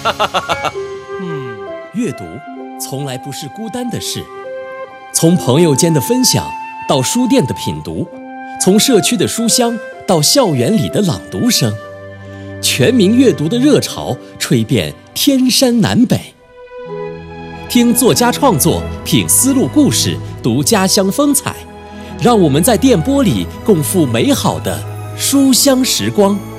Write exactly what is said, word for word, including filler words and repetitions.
嗯，阅读从来不是孤单的事，从朋友间的分享到书店的品读，从社区的书香到校园里的朗读声，全民阅读的热潮吹遍天山南北。听作家创作，品丝路故事，读家乡风采，让我们在电波里共赴美好的书香时光。